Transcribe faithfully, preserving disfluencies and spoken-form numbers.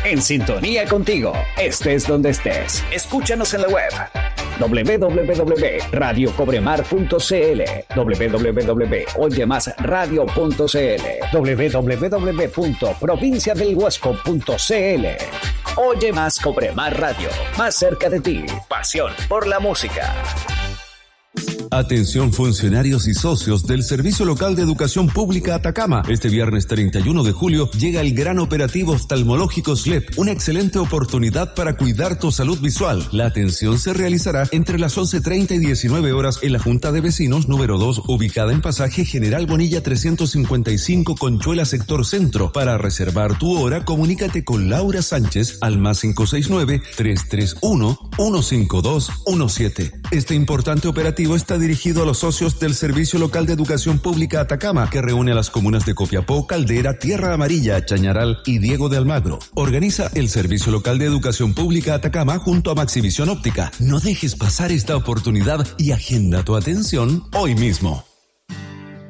En sintonía contigo, estés donde estés. Escúchanos en la web doble u doble u doble u punto radio cobremar punto c l, doble u doble u doble u punto oye más radio punto c l, doble u doble u doble u punto provincia del huasco punto c l. Oye más Cobremar Radio, más cerca de ti. Pasión por la música. Atención funcionarios y socios del Servicio Local de Educación Pública Atacama. Este viernes treinta y uno de julio llega el gran operativo oftalmológico S L E P, una excelente oportunidad para cuidar tu salud visual. La atención se realizará entre las once treinta y diecinueve horas en la Junta de Vecinos número dos, ubicada en Pasaje General Bonilla trescientos cincuenta y cinco, Conchuela, sector centro. Para reservar tu hora, comunícate con Laura Sánchez al más cinco seis nueve, tres tres uno, uno cinco dos uno siete. Este importante operativo está dirigido a los socios del Servicio Local de Educación Pública Atacama, que reúne a las comunas de Copiapó, Caldera, Tierra Amarilla, Chañaral y Diego de Almagro. Organiza el Servicio Local de Educación Pública Atacama junto a Maxivisión Óptica. No dejes pasar esta oportunidad y agenda tu atención hoy mismo.